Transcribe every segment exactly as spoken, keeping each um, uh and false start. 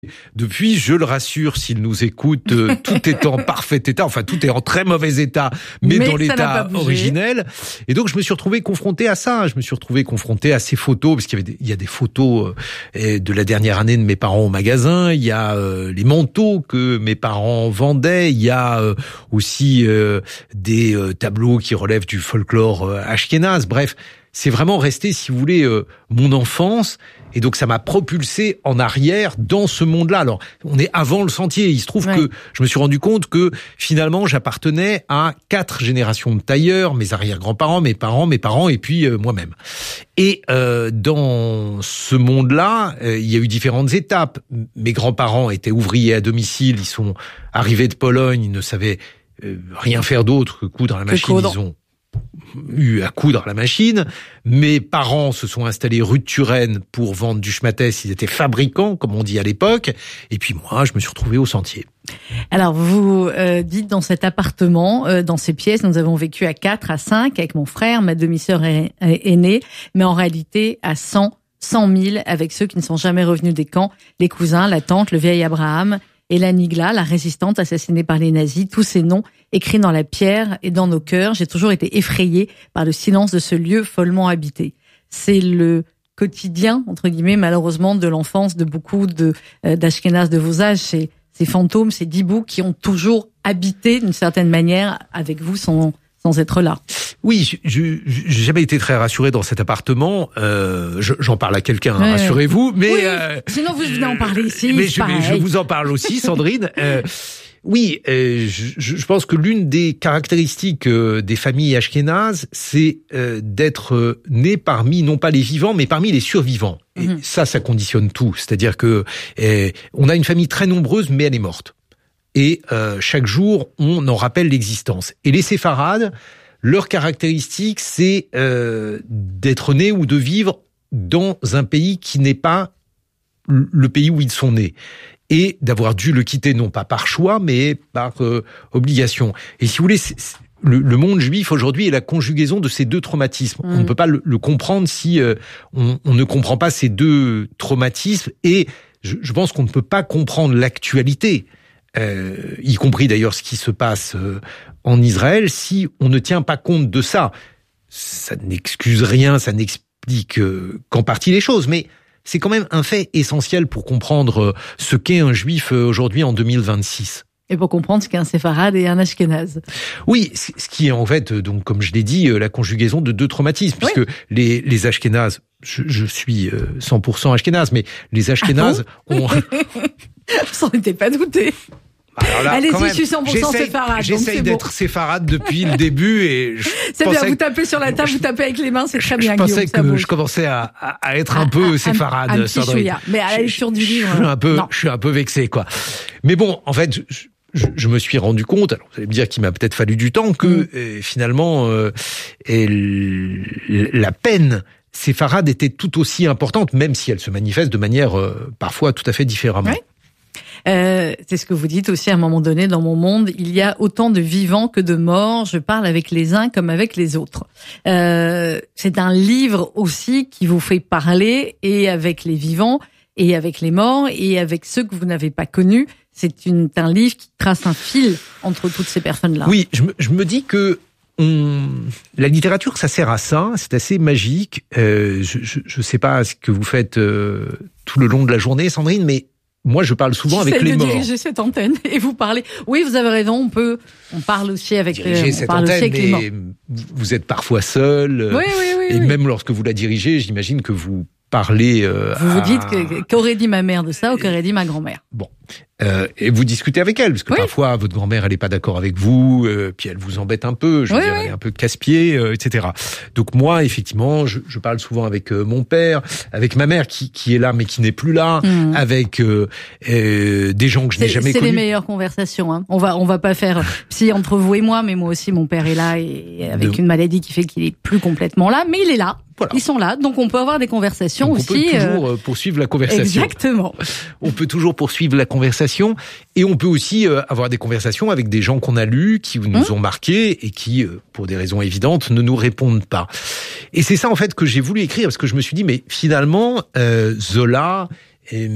Depuis, je le rassure, s'il nous écoute, euh, tout est en parfait état, enfin tout est en très mauvais état, mais, mais dans l'état originel. Et donc je me suis retrouvé confronté à ça, je me suis retrouvé confronté à ces photos, parce qu'il y avait des, il y a des photos euh, de la dernière année de mes parents au magasin, il y a euh, les manteaux que mes parents vendaient, il y a euh, aussi euh, des euh, tableaux qui relèvent du folklore euh, ashkénaze, bref. C'est vraiment resté, si vous voulez, euh, mon enfance. Et donc, ça m'a propulsé en arrière dans ce monde-là. Alors, on est avant le sentier. Il se trouve ouais. que je me suis rendu compte que, finalement, j'appartenais à quatre générations de tailleurs, mes arrière-grands-parents, mes parents, mes parents, et puis euh, moi-même. Et euh, dans ce monde-là, euh, il y a eu différentes étapes. Mes grands-parents étaient ouvriers à domicile. Ils sont arrivés de Pologne. Ils ne savaient euh, rien faire d'autre que coudre à la machine. Ils ont eu à coudre à la machine. Mes parents se sont installés rue de Turenne pour vendre du schmattès. Ils étaient fabricants, comme on dit à l'époque. Et puis moi, je me suis retrouvé au sentier. Alors, vous euh, dites dans cet appartement, euh, dans ces pièces, nous avons vécu à quatre, à cinq, avec mon frère, ma demi-sœur aînée, mais en réalité à cent, cent mille, avec ceux qui ne sont jamais revenus des camps, les cousins, la tante, le vieil Abraham, et la Nigla, la résistante assassinée par les nazis, tous ces noms écrits dans la pierre et dans nos cœurs. J'ai toujours été effrayée par le silence de ce lieu follement habité. C'est le quotidien, entre guillemets, malheureusement, de l'enfance de beaucoup de euh, d'Ashkénazes de vos âges. C'est ces fantômes, ces dibous qui ont toujours habité d'une certaine manière avec vous sans, sans être là. Oui, je j'ai jamais été très rassuré dans cet appartement. Euh, je, j'en parle à quelqu'un, ouais, rassurez-vous. Mais oui, euh, sinon vous venez en parler ici. Mais je, mais je vous en parle aussi, Sandrine. euh, oui, euh, je, je pense que l'une des caractéristiques euh, des familles ashkénazes, c'est euh, d'être euh, né parmi non pas les vivants, mais parmi les survivants. Et mmh. ça, ça conditionne tout. C'est-à-dire que euh, on a une famille très nombreuse, mais elle est morte. Et euh, chaque jour, on en rappelle l'existence. Et les séfarades, leur caractéristique, c'est euh, d'être né ou de vivre dans un pays qui n'est pas le pays où ils sont nés. Et d'avoir dû le quitter, non pas par choix, mais par euh, obligation. Et si vous voulez, c'est, c'est, le, le monde juif aujourd'hui est la conjugaison de ces deux traumatismes. Mmh. On ne peut pas le, le comprendre si euh, on, on ne comprend pas ces deux traumatismes. Et je, je pense qu'on ne peut pas comprendre l'actualité, euh, y compris d'ailleurs ce qui se passe euh, en Israël, si on ne tient pas compte de ça. Ça n'excuse rien, ça n'explique euh, qu'en partie les choses, mais c'est quand même un fait essentiel pour comprendre ce qu'est un juif aujourd'hui en deux mille vingt-six. Et pour comprendre ce qu'est un séfarade et un ashkénaze. Oui, ce qui est en fait, donc comme je l'ai dit, la conjugaison de deux traumatismes, oui. puisque les, les ashkénazes, je, je suis cent pour cent ashkénaze, mais les ashkénazes ah bon ont... Je s'en étais pas douté. Là, allez-y, je suis cent pour cent séfarade. J'essaye d'être bon. séfarade depuis le début et je c'est bien, vous tapez sur la table, je, vous tapez avec les mains, c'est très bien. Je pensais Guillaume, que je commençais à, à être un peu séfarade, un, un Sandrine. Mais à la lecture du livre. Je suis un peu, non. je suis un peu vexé, quoi. Mais bon, en fait, je, je, je me suis rendu compte, alors vous allez me dire qu'il m'a peut-être fallu du temps, que mm. euh, finalement, euh, elle, la peine séfarade était tout aussi importante, même si elle se manifeste de manière euh, parfois tout à fait différemment. Oui. Euh, c'est ce que vous dites aussi à un moment donné dans mon monde, il y a autant de vivants que de morts, je parle avec les uns comme avec les autres. Euh, c'est un livre aussi qui vous fait parler et avec les vivants et avec les morts et avec ceux que vous n'avez pas connus. C'est une, un livre qui trace un fil entre toutes ces personnes-là. Oui, je me, je me dis que on, la littérature, ça sert à ça, c'est assez magique. Euh, je ne sais pas ce que vous faites euh, tout le long de la journée, Sandrine, mais moi, je parle souvent J'essaie avec les de morts. Diriger cette antenne et vous parlez. Oui, vous avez raison. On peut, on parle aussi avec. Diriger on cette parle antenne, aussi avec les morts. mais vous êtes parfois seul. Oui, oui, oui. Et oui. même lorsque vous la dirigez, j'imagine que vous parlez. Euh, vous vous à... dites que, qu'aurait dit ma mère de ça ou qu'aurait dit ma grand-mère. Bon. Euh, et vous discutez avec elle, parce que oui. parfois votre grand-mère elle est pas d'accord avec vous, euh, puis elle vous embête un peu, je veux oui, dire, oui. elle est un peu casse-pied, euh, et cetera. Donc moi, effectivement, je, je parle souvent avec euh, mon père, avec ma mère qui, qui est là mais qui n'est plus là, mmh. avec euh, euh, des gens que je c'est, n'ai jamais c'est connus. C'est les meilleures conversations. Hein. On va, on va pas faire psy entre vous et moi, mais moi aussi, mon père est là et avec De... une maladie qui fait qu'il est plus complètement là, mais il est là. Voilà. Ils sont là, donc on peut avoir des conversations donc aussi. On peut toujours euh... poursuivre la conversation. Exactement. On peut toujours poursuivre la conversation et on peut aussi euh, avoir des conversations avec des gens qu'on a lus, qui nous mmh. ont marqués et qui, euh, pour des raisons évidentes, ne nous répondent pas. Et c'est ça en fait que j'ai voulu écrire parce que je me suis dit, mais finalement, euh, Zola et,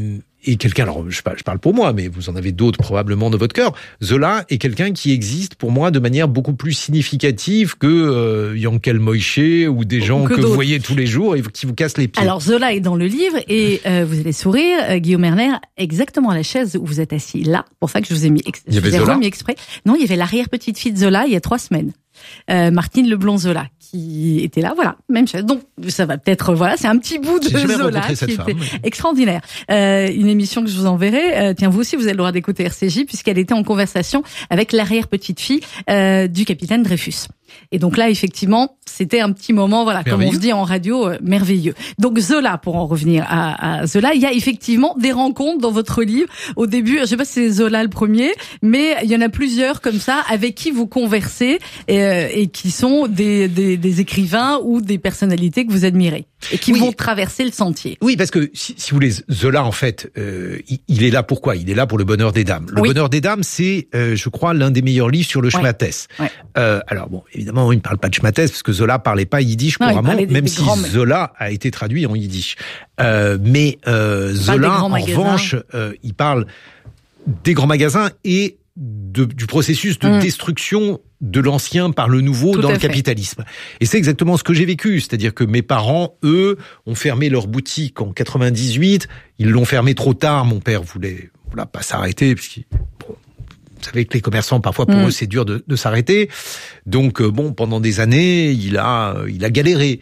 est quelqu'un, alors je parle, je parle pour moi, mais vous en avez d'autres probablement dans votre cœur. Zola est quelqu'un qui existe pour moi de manière beaucoup plus significative que euh, Yankel Moïse ou des gens que, que vous voyez tous les jours et qui vous cassent les pieds. Alors Zola est dans le livre et euh, vous allez sourire, euh, Guillaume Erner, exactement à la chaise où vous êtes assis là. Pour ça que je vous ai mis, ex- je vous ai remis exprès. Non, il y avait l'arrière-petite-fille de Zola il y a trois semaines. Euh, Martine Leblond-Zola qui était là, voilà, même chose. Donc ça va peut-être, voilà, c'est un petit bout de Zola qui était femme, oui. extraordinaire. Euh, une émission que je vous enverrai. Euh, tiens, vous aussi, vous avez le droit d'écouter R C J puisqu'elle était en conversation avec l'arrière-petite-fille euh, du capitaine Dreyfus. Et donc là, effectivement, c'était un petit moment, voilà, merveilleux. Comme on se dit en radio, euh, merveilleux. Donc Zola, pour en revenir à, à Zola, il y a effectivement des rencontres dans votre livre. Au début, je sais pas si c'est Zola le premier, mais il y en a plusieurs comme ça avec qui vous conversez et, euh, et qui sont des, des, des écrivains ou des personnalités que vous admirez et qui oui. vont traverser le sentier. Oui, parce que si, si vous voulez, Zola, en fait, euh, il, il est là pour quoi ? Il est là pour le bonheur des dames. Le oui. bonheur des dames, c'est, euh, je crois, l'un des meilleurs livres sur le ouais. schmattès. Ouais. Euh, alors bon, évidemment, il ne parle pas de schmattès parce que Zola parlait pas yiddish couramment, même des, si des Zola a été traduit en yiddish. Euh, mais euh, Zola, en revanche, euh, il parle des grands magasins et de, du processus de mmh. destruction de l'ancien par le nouveau Tout dans le fait. capitalisme. Et c'est exactement ce que j'ai vécu. C'est-à-dire que mes parents, eux, ont fermé leur boutique en quatre-vingt-dix-huit. Ils l'ont fermé trop tard. Mon père voulait voilà, pas s'arrêter puisqu'il... Bon, vous savez que les commerçants, parfois, pour mmh. eux, c'est dur de, de s'arrêter. Donc, euh, bon, pendant des années, il a, il a galéré.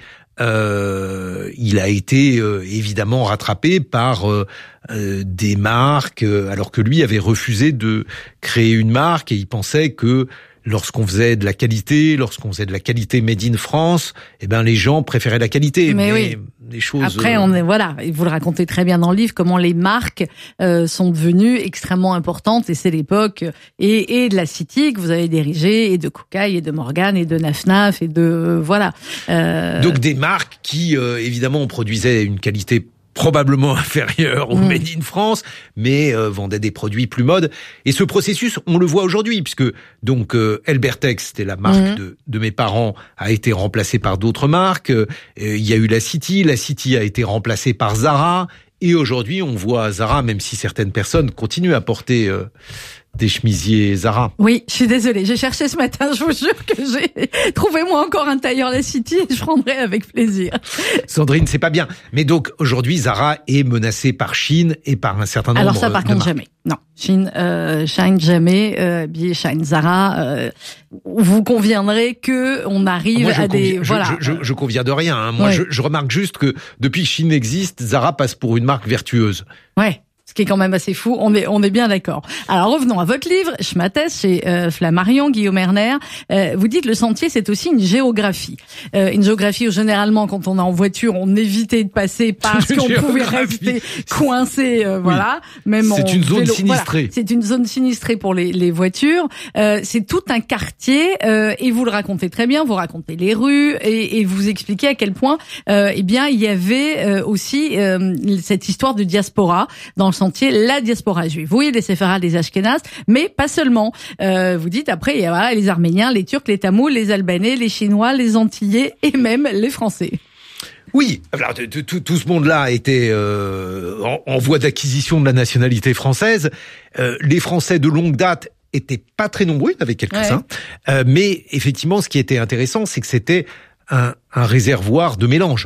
Euh, il a été euh, évidemment rattrapé par euh, euh, des marques, euh, alors que lui avait refusé de créer une marque et il pensait que lorsqu'on faisait de la qualité, lorsqu'on faisait de la qualité made in France, eh ben les gens préféraient la qualité. Mais, mais oui. les choses. Après, on est voilà, vous le racontez très bien dans le livre, comment les marques euh, sont devenues extrêmement importantes. Et c'est l'époque et, et de la City que vous avez dirigée, et de Koukaï, et de Morgan, et de Naf Naf, et de euh, voilà. Euh... Donc des marques qui euh, évidemment produisaient une qualité probablement inférieur au mmh. Made in France, mais euh, vendait des produits plus modes. Et ce processus, on le voit aujourd'hui, puisque donc euh, Elbertex, c'était la marque mmh. de, de mes parents, a été remplacée par d'autres marques. Euh, il y a eu la City, la City a été remplacée par Zara, et aujourd'hui, on voit Zara, même si certaines personnes continuent à porter euh, des chemisiers Zara. Oui, je suis désolée, j'ai cherché ce matin, je vous jure que j'ai trouvé moi encore un tailleur La City et je prendrai avec plaisir. Sandrine, c'est pas bien. Mais donc, aujourd'hui, Zara est menacée par Shein et par un certain nombre de Alors ça, par de contre, marques. jamais. Non, Shein, euh, Shine jamais, euh, billet Shine Zara, euh, vous conviendrez que on arrive Moi, à des... Conviens, voilà. Je, je, je, je conviens de rien. Hein. Moi, ouais. je, je remarque juste que depuis que Shein existe, Zara passe pour une marque vertueuse. Ouais. Ce qui est quand même assez fou, on est on est bien d'accord. Alors revenons à votre livre, Schmattès, chez euh, Flammarion, Guillaume Erner. Euh, vous dites le sentier, c'est aussi une géographie. Euh, une géographie où généralement, quand on est en voiture, on évitait de passer parce qu'on pouvait rester coincé. Euh, oui. Voilà. Même c'est en une zone vélo. sinistrée. Voilà. C'est une zone sinistrée pour les, les voitures. Euh, c'est tout un quartier euh, et vous le racontez très bien. Vous racontez les rues et, et vous expliquez à quel point, euh, eh bien, il y avait euh, aussi euh, cette histoire de diaspora dans le sentier, la diaspora juive. Oui, des séfarades, des ashkénazes, mais pas seulement. Euh, vous dites après, il y a voilà, les Arméniens, les Turcs, les Tamouls, les Albanais, les Chinois, les Antillais et même les Français. Oui, alors, tout, tout ce monde-là était euh, en, en voie d'acquisition de la nationalité française. Euh, les Français de longue date étaient pas très nombreux, il y en avait quelques-uns. Ouais. Euh, mais effectivement, ce qui était intéressant, c'est que c'était un, un réservoir de mélange.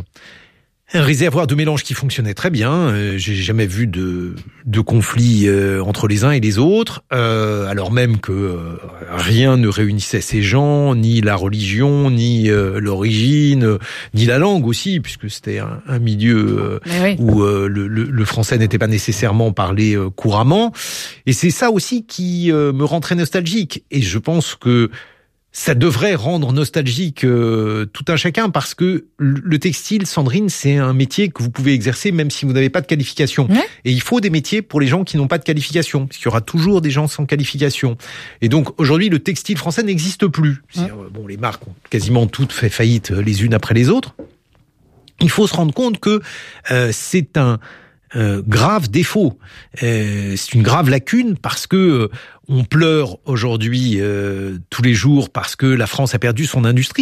Un réservoir de mélange qui fonctionnait très bien. Euh, j'ai jamais vu de, de conflit euh, entre les uns et les autres, euh, alors même que euh, rien ne réunissait ces gens, ni la religion, ni euh, l'origine, euh, ni la langue aussi, puisque c'était un, un milieu euh, oui. où euh, le, le, le français n'était pas nécessairement parlé euh, couramment. Et c'est ça aussi qui euh, me rend très nostalgique. Et je pense que ça devrait rendre nostalgique euh, tout un chacun, parce que le textile, Sandrine, c'est un métier que vous pouvez exercer même si vous n'avez pas de qualification. Ouais. Et il faut des métiers pour les gens qui n'ont pas de qualification, parce qu'il y aura toujours des gens sans qualification. Et donc aujourd'hui, le textile français n'existe plus. Ouais. Bon, les marques ont quasiment toutes fait faillite les unes après les autres. Il faut se rendre compte que euh, c'est un Euh, grave défaut. Euh, c'est une grave lacune, parce que euh, on pleure aujourd'hui euh, tous les jours parce que la France a perdu son industrie, mais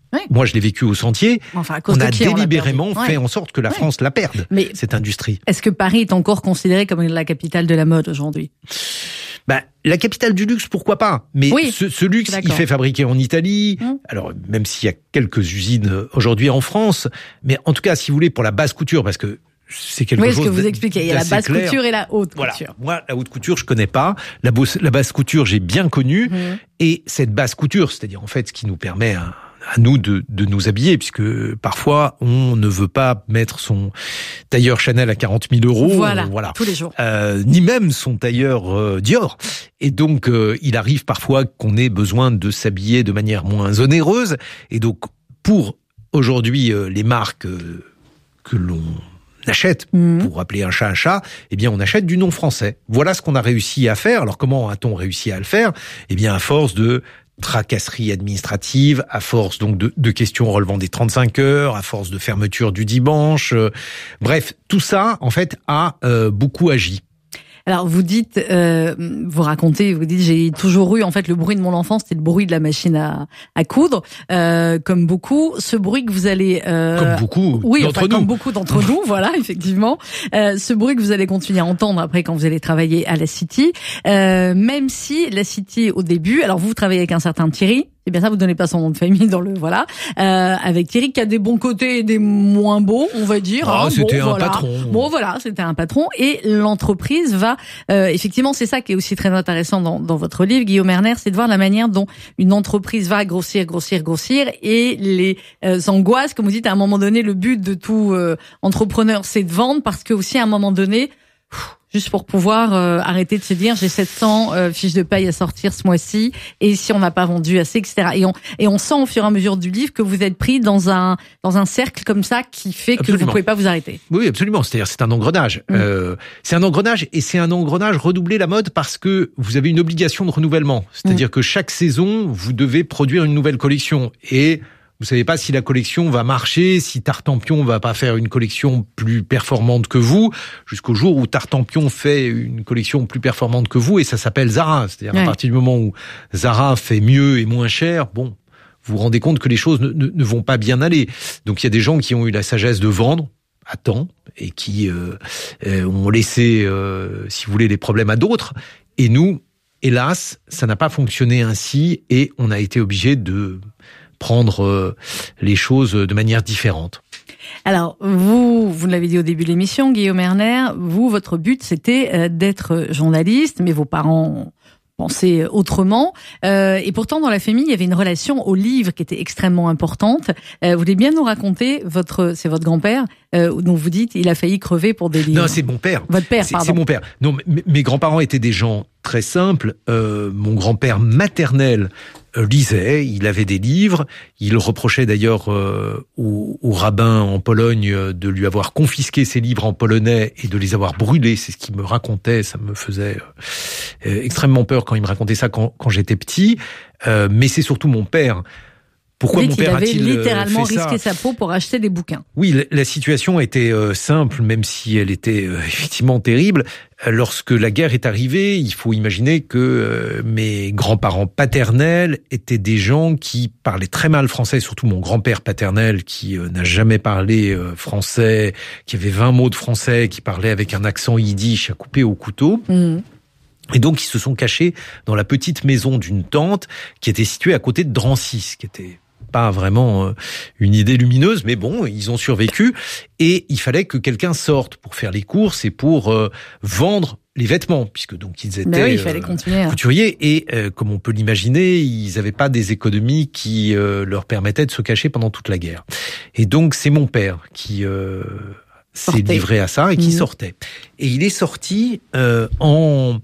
Oui. Moi, je l'ai vécu au Sentier. Enfin, à cause on de a qui délibérément on fait ouais. en sorte que la ouais. France la perde, Mais cette industrie. Est-ce que Paris est encore considéré comme la capitale de la mode aujourd'hui ? Bah, la capitale du luxe, pourquoi pas ? Mais oui, ce, ce luxe, il fait fabriquer en Italie. Hum. Alors, même s'il y a quelques usines aujourd'hui en France, mais en tout cas, si vous voulez, pour la basse couture, parce que c'est quelque oui, chose. Oui, ce que vous expliquez. Il y a la basse clair. couture et la haute voilà. couture. Moi, la haute couture, je connais pas. La, bosse, la basse couture, j'ai bien connu. Mmh. Et cette basse couture, c'est-à-dire en fait ce qui nous permet à, à nous de, de nous habiller, puisque parfois on ne veut pas mettre son tailleur Chanel à quarante mille euros. Voilà, euh, voilà. tous les jours. Euh, ni même son tailleur euh, Dior. Et donc, euh, il arrive parfois qu'on ait besoin de s'habiller de manière moins onéreuse. Et donc, pour aujourd'hui, euh, les marques euh, que l'on achète, mmh. pour appeler un chat un chat, eh bien on achète du nom français. Voilà ce qu'on a réussi à faire. Alors comment a-t-on réussi à le faire ? Eh bien à force de tracasseries administratives, à force donc de, de questions relevant des trente-cinq heures, à force de fermeture du dimanche. Euh, bref, tout ça en fait a euh, beaucoup agi. Alors vous dites, euh, vous racontez, vous dites, j'ai toujours eu en fait le bruit de mon enfance, c'était le bruit de la machine à, à coudre, euh, comme beaucoup. Ce bruit que vous allez, euh, comme beaucoup, oui, d'entre enfin, nous. comme beaucoup d'entre nous, voilà, effectivement. Euh, ce bruit que vous allez continuer à entendre après quand vous allez travailler à la City, euh, même si la City au début, alors vous travaillez avec un certain Thierry. C'est bien ça, vous donnez pas son nom de famille dans le voilà. Euh, avec Thierry qui a des bons côtés et des moins beaux, on va dire. Ah, hein, c'était bon, un voilà. patron. Bon voilà, c'était un patron et l'entreprise va euh, effectivement, c'est ça qui est aussi très intéressant dans, dans votre livre, Guillaume Erner, c'est de voir la manière dont une entreprise va grossir, grossir, grossir et les euh, angoisses, comme vous dites, à un moment donné, le but de tout euh, entrepreneur, c'est de vendre parce que aussi à un moment donné. Pff, juste pour pouvoir euh, arrêter de se dire j'ai sept cents euh, fiches de paye à sortir ce mois-ci et si on n'a pas vendu assez, et cetera. Et on et on sent au fur et à mesure du livre que vous êtes pris dans un dans un cercle comme ça qui fait que absolument. Vous ne pouvez pas vous arrêter. Oui, absolument. C'est-à-dire c'est un engrenage. Mmh. Euh, c'est un engrenage et c'est un engrenage redoublé la mode parce que vous avez une obligation de renouvellement. C'est-à-dire mmh. que chaque saison vous devez produire une nouvelle collection et vous savez pas si la collection va marcher, si Tartampion va pas faire une collection plus performante que vous, jusqu'au jour où Tartampion fait une collection plus performante que vous, et ça s'appelle Zara. C'est-à-dire ouais. à partir du moment où Zara fait mieux et moins cher, bon, vous vous rendez compte que les choses ne, ne, ne vont pas bien aller. Donc il y a des gens qui ont eu la sagesse de vendre à temps et qui euh, euh, ont laissé, euh, si vous voulez, les problèmes à d'autres. Et nous, hélas, ça n'a pas fonctionné ainsi et on a été obligé de prendre euh, les choses de manière différente. Alors, vous, vous l'avez dit au début de l'émission, Guillaume Erner, vous, votre but, c'était euh, d'être journaliste, mais vos parents pensaient autrement. Euh, et pourtant, dans la famille, il y avait une relation au livre qui était extrêmement importante. Euh, vous voulez bien nous raconter, votre, c'est votre grand-père, euh, dont vous dites, il a failli crever pour des livres. Non, c'est mon père. Votre père, c'est, pardon. C'est mon père. Non, m- mes grands-parents étaient des gens très simples. Euh, mon grand-père maternel lisait, il avait des livres, il reprochait d'ailleurs euh, au, au rabbin en Pologne de lui avoir confisqué ses livres en polonais et de les avoir brûlés, c'est ce qu'il me racontait, ça me faisait euh, extrêmement peur quand il me racontait ça quand, quand j'étais petit, euh, mais c'est surtout mon père. Pourquoi mon père a-t-il avait littéralement fait risqué ça sa peau pour acheter des bouquins. Oui, la, la situation était euh, simple, même si elle était euh, effectivement terrible. Lorsque la guerre est arrivée, il faut imaginer que euh, mes grands-parents paternels étaient des gens qui parlaient très mal français, surtout mon grand-père paternel qui euh, n'a jamais parlé euh, français, qui avait vingt mots de français, qui parlait avec un accent yiddish à couper au couteau. Mmh. Et donc, ils se sont cachés dans la petite maison d'une tante qui était située à côté de Drancy, qui était pas vraiment une idée lumineuse, mais bon, ils ont survécu. Et il fallait que quelqu'un sorte pour faire les courses et pour euh, vendre les vêtements, puisque donc ils étaient ben oui, il fallait continuer, hein. couturiers. Et euh, comme on peut l'imaginer, ils n'avaient pas des économies qui euh, leur permettaient de se cacher pendant toute la guerre. Et donc, c'est mon père qui euh, s'est livré à ça et qui mmh. sortait. Et il est sorti euh, en...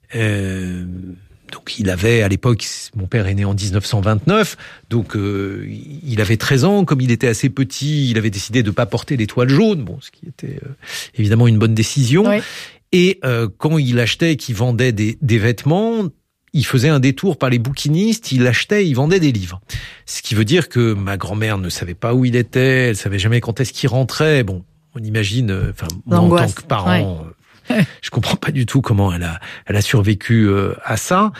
Euh, donc il avait à l'époque, mon père est né en dix-neuf cent vingt-neuf, donc euh, il avait treize ans. Comme il était assez petit, il avait décidé de pas porter l'étoile jaune, bon, ce qui était euh, évidemment une bonne décision. Oui. Et euh, quand il achetait, qu'il vendait des, des vêtements, il faisait un détour par les bouquinistes, il achetait, il vendait des livres. Ce qui veut dire que ma grand-mère ne savait pas où il était, elle savait jamais quand est-ce qu'il rentrait. Bon, on imagine, enfin moi en tant que parent. Ouais. Je comprends pas du tout comment elle a, elle a survécu euh, à ça.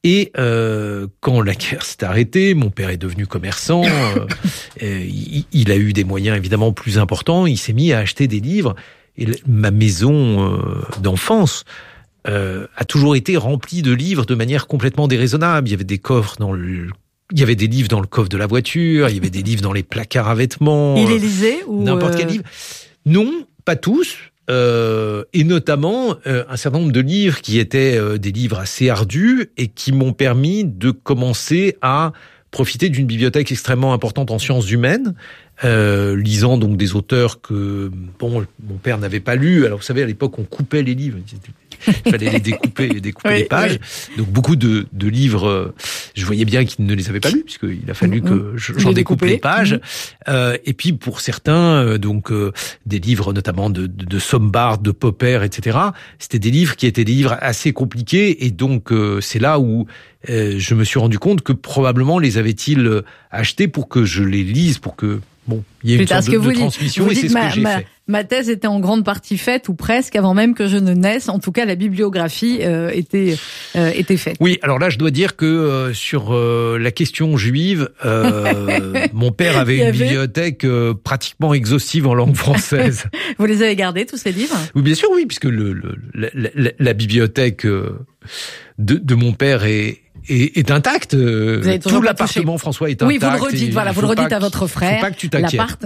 Et euh, quand la guerre s'est arrêtée, mon père est devenu commerçant, euh, il, il a eu des moyens évidemment plus importants, il s'est mis à acheter des livres. Et ma maison euh, d'enfance euh, a toujours été remplie de livres de manière complètement déraisonnable. Il y avait des coffres dans le... Il y avait des livres dans le coffre de la voiture, il y avait des livres dans les placards à vêtements. Il les lisait ou n'importe euh... quel livre. Non, pas tous. Euh, et notamment euh, un certain nombre de livres qui étaient euh, des livres assez ardus et qui m'ont permis de commencer à profiter d'une bibliothèque extrêmement importante en sciences humaines, euh, lisant donc des auteurs que bon mon père n'avait pas lus. Alors vous savez, à l'époque on coupait les livres, il fallait les découper, découper oui, les pages. Oui. Donc beaucoup de, de livres, je voyais bien qu'il ne les avait pas lus puisqu'il a fallu que j'en découpe les pages. Mmh. Euh, et puis pour certains, donc euh, des livres notamment de, de, de Sombart, de Popper, et cetera. C'était des livres qui étaient des livres assez compliqués et donc euh, c'est là où euh, je me suis rendu compte que probablement les avait-il achetés pour que je les lise, pour que bon, il y ait une sorte de, de transmission et c'est ce ma, que j'ai ma, fait. Ma thèse était en grande partie faite ou presque avant même que je ne naisse. En tout cas, la bibliographie euh, était euh, était faite. Oui, alors là, je dois dire que euh, sur euh, la question juive, euh, mon père avait une avait... bibliothèque euh, pratiquement exhaustive en langue française. Vous les avez gardés tous ces livres ? Oui, bien sûr, oui, puisque le, le la, la, la bibliothèque euh, de, de mon père est Est, est intact. Euh, tout l'appartement, François, est intact. Oui, vous le redites. Voilà, vous le redites à votre frère. Faut pas que tu t'inquiètes. L'appart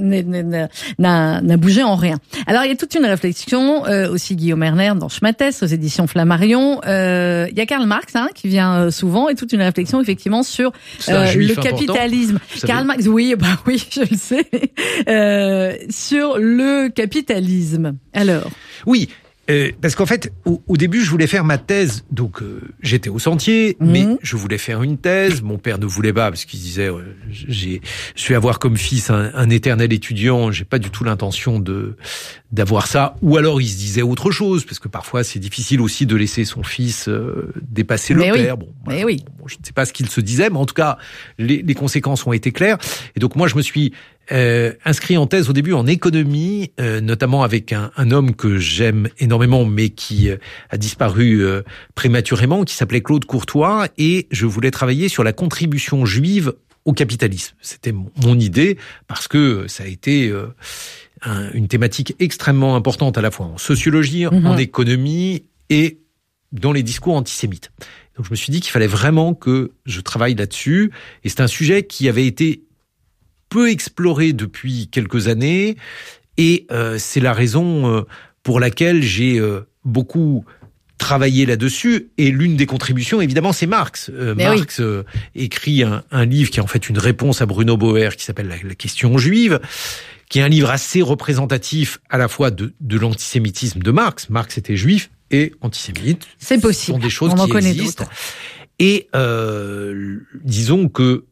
n'a, n'a bougé en rien. Alors, il y a toute une réflexion euh, aussi, Guillaume Erner, dans Schmattès, aux éditions Flammarion. Euh, il y a Karl Marx, hein, qui vient souvent, et toute une réflexion effectivement sur euh, le capitalisme. Karl Marx, oui, bah oui, je le sais. Euh, sur le capitalisme. Alors. Oui. Euh, parce qu'en fait, au, au début, je voulais faire ma thèse. Donc, euh, j'étais au Sentier, mmh. mais je voulais faire une thèse. Mon père ne voulait pas parce qu'il disait euh, j'ai, je vais avoir comme fils un, un éternel étudiant. J'ai pas du tout l'intention de d'avoir ça. Ou alors, il se disait autre chose parce que parfois, c'est difficile aussi de laisser son fils euh, dépasser mais le oui. père. Bon, mais voilà. oui. Bon, je ne sais pas ce qu'il se disait, mais en tout cas, les, les conséquences ont été claires. Et donc, moi, je me suis Euh, inscrit en thèse au début en économie, euh, notamment avec un, un homme que j'aime énormément, mais qui euh, a disparu euh, prématurément, qui s'appelait Claude Courtois, et je voulais travailler sur la contribution juive au capitalisme. C'était mon, mon idée, parce que ça a été euh, un, une thématique extrêmement importante à la fois en sociologie, mmh. en économie et dans les discours antisémites. Donc je me suis dit qu'il fallait vraiment que je travaille là-dessus, et c'est un sujet qui avait été peu exploré depuis quelques années et euh, c'est la raison euh, pour laquelle j'ai euh, beaucoup travaillé là-dessus et l'une des contributions évidemment c'est Marx. Euh, Marx oui. euh, écrit un, un livre qui est en fait une réponse à Bruno Bauer qui s'appelle la, la question juive, qui est un livre assez représentatif à la fois de, de l'antisémitisme de Marx. Marx était juif et antisémite. C'est possible. Ce sont des choses On qui en connaît existent. D'autres. Et euh, disons que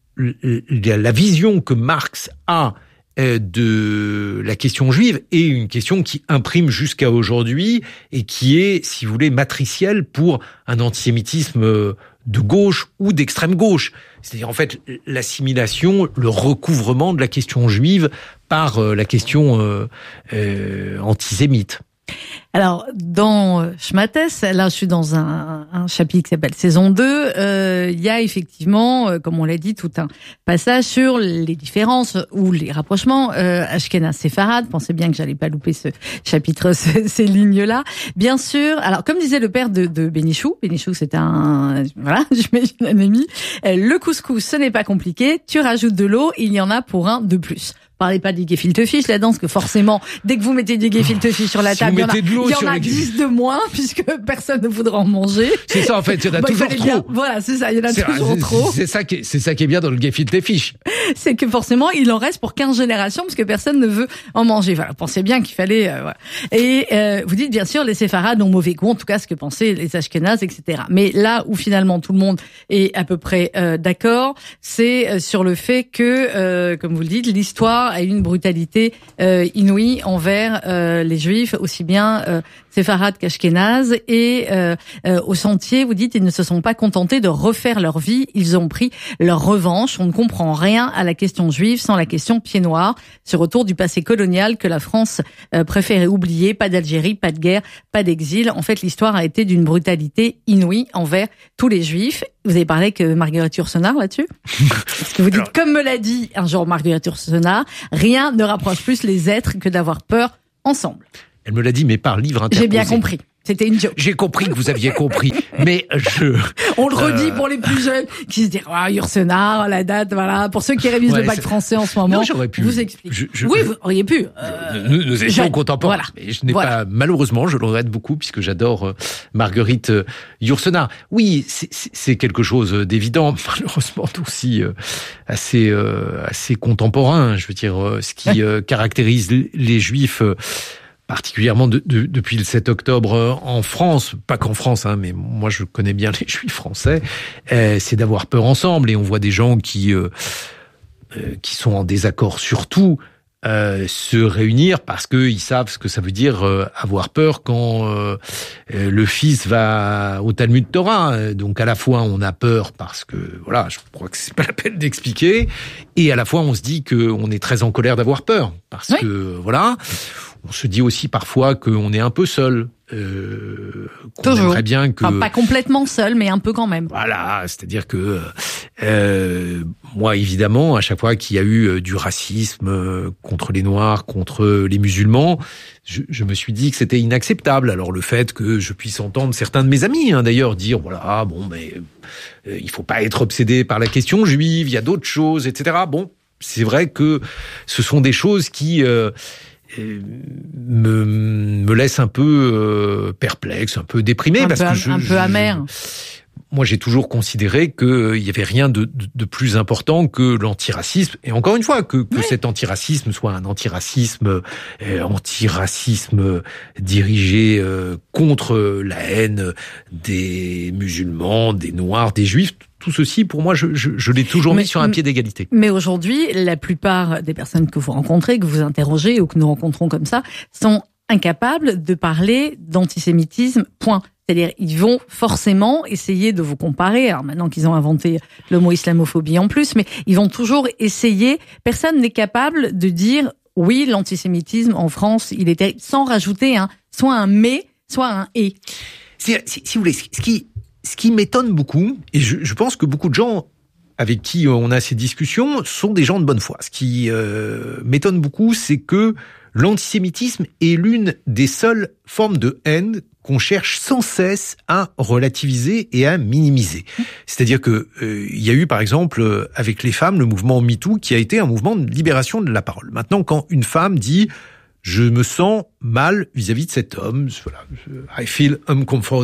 la vision que Marx a de la question juive est une question qui imprime jusqu'à aujourd'hui et qui est, si vous voulez, matricielle pour un antisémitisme de gauche ou d'extrême gauche. C'est-à-dire, en fait, l'assimilation, le recouvrement de la question juive par la question euh, euh, antisémite. Alors, dans Schmattès, là, je suis dans un, un chapitre qui s'appelle Saison deux. Euh, il y a effectivement, euh, comme on l'a dit, tout un passage sur les différences ou les rapprochements euh, Ashkenaz-Séfarade. Pensez bien que j'allais pas louper ce chapitre, ce, ces lignes-là. Bien sûr. Alors, comme disait le père de, de Bénichou, Bénichou, c'est un, voilà, j'imagine un ami. Le couscous, ce n'est pas compliqué. Tu rajoutes de l'eau, il y en a pour un de plus. Parlez pas du gefilte fish là-dedans, parce que forcément, dès que vous mettez du gefilte fish sur la si table, il y en a, il y en a dix de moins, puisque personne ne voudra en manger. C'est ça, en fait, il y en a bon, toujours trop. Bien, voilà, c'est ça, il y en a c'est, toujours c'est, trop. C'est ça qui est, c'est ça qui est bien dans le gefilte fish. C'est que forcément, il en reste pour quinze générations, parce que personne ne veut en manger. Voilà, pensez bien qu'il fallait, euh, voilà. Et, euh, vous dites, bien sûr, les séfarades ont mauvais goût, en tout cas, ce que pensaient les ashkénazes, et cetera. Mais là où finalement tout le monde est à peu près, euh, d'accord, c'est sur le fait que, euh, comme vous le dites, l'histoire a une brutalité Euh, inouïe envers euh, les juifs, aussi bien euh, séfarades qu'ashkénazes. Et euh, euh, au Sentier, vous dites, ils ne se sont pas contentés de refaire leur vie, ils ont pris leur revanche. On ne comprend rien à la question juive sans la question pied noir, ce retour du passé colonial que la France euh, préférait oublier. Pas d'Algérie, pas de guerre, pas d'exil. En fait, l'histoire a été d'une brutalité inouïe envers tous les juifs. Vous avez parlé avec Marguerite Yourcenar là-dessus? Parce que vous dites, alors, comme me l'a dit un jour Marguerite Yourcenar, rien ne rapproche plus les êtres que d'avoir peur ensemble. Elle me l'a dit, mais par livre interposé. J'ai bien compris. C'était une joke. J'ai compris que vous aviez compris, mais je... On le redit euh... pour les plus jeunes qui se disent « Ah, Yourcenar, la date, voilà. » Pour ceux qui révisent ouais, le bac c'est... français en ce moment, non, j'aurais pu. Vous explique. Je, je... Oui, vous auriez pu. Euh... Nous, nous étions contemporains. Voilà. Mais je n'ai voilà. pas, malheureusement, je le regrette beaucoup puisque j'adore euh, Marguerite euh, Yourcenar. Oui, c'est, c'est, c'est quelque chose d'évident, malheureusement aussi euh, assez, euh, assez contemporain. Je veux dire, euh, ce qui euh, caractérise les Juifs... Euh, particulièrement de, de, depuis le sept octobre en France, pas qu'en France, hein, mais moi je connais bien les Juifs français, euh, c'est d'avoir peur ensemble. Et on voit des gens qui euh, euh, qui sont en désaccord sur tout euh, se réunir parce qu'ils savent ce que ça veut dire euh, avoir peur quand euh, euh, le fils va au Talmud Torah. Donc à la fois on a peur parce que voilà, je crois que c'est pas la peine d'expliquer, et à la fois on se dit que on est très en colère d'avoir peur parce oui. que voilà. On se dit aussi parfois qu'on est un peu seul. Euh, qu'on Toujours. aimerait bien que... Enfin, pas complètement seul, mais un peu quand même. Voilà, c'est-à-dire que euh, moi, évidemment, à chaque fois qu'il y a eu du racisme contre les Noirs, contre les musulmans, je, je me suis dit que c'était inacceptable. Alors le fait que je puisse entendre certains de mes amis, hein, d'ailleurs, dire voilà, bon, mais euh, il faut pas être obsédé par la question juive, il y a d'autres choses, et cetera. Bon, c'est vrai que ce sont des choses qui... Euh, me, me laisse un peu euh, perplexe, un peu déprimé. Un parce peu, que je, un je, peu amer. Moi, j'ai toujours considéré qu'il euh, y avait rien de, de, de plus important que l'antiracisme. Et encore une fois, que, que oui. cet antiracisme soit un antiracisme, euh, antiracisme dirigé euh, contre la haine des musulmans, des Noirs, des Juifs. Tout ceci, pour moi, je, je, je l'ai toujours mais, mis sur un pied d'égalité. Mais aujourd'hui, la plupart des personnes que vous rencontrez, que vous interrogez ou que nous rencontrons comme ça, sont incapables de parler d'antisémitisme, point. C'est-à-dire, ils vont forcément essayer de vous comparer. Alors maintenant qu'ils ont inventé le mot islamophobie en plus, mais ils vont toujours essayer. Personne n'est capable de dire, oui, l'antisémitisme en France, il était, sans rajouter un, soit un mais, soit un et. Si, si, si vous voulez, ce qui... Ce qui m'étonne beaucoup, et je, je pense que beaucoup de gens avec qui on a ces discussions sont des gens de bonne foi. Ce qui euh, m'étonne beaucoup, c'est que l'antisémitisme est l'une des seules formes de haine qu'on cherche sans cesse à relativiser et à minimiser. C'est-à-dire que euh, il y a eu, par exemple, avec les femmes, le mouvement MeToo, qui a été un mouvement de libération de la parole. Maintenant, quand une femme dit « je me sens mal vis-à-vis de cet homme », voilà, « I feel uncomfortable »,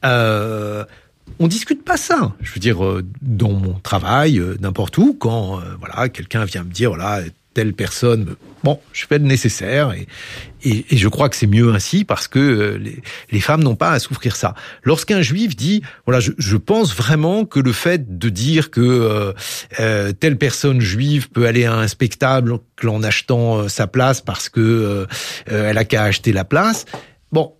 Euh, on discute pas ça. Je veux dire, euh, dans mon travail, euh, n'importe où, quand euh, voilà, quelqu'un vient me dire voilà, telle personne, bon, je fais le nécessaire et, et, et je crois que c'est mieux ainsi parce que euh, les, les femmes n'ont pas à souffrir ça. Lorsqu'un juif dit voilà, je, je pense vraiment que le fait de dire que euh, euh, telle personne juive peut aller à un spectacle en achetant euh, sa place parce que euh, euh, elle a qu'à acheter la place, bon.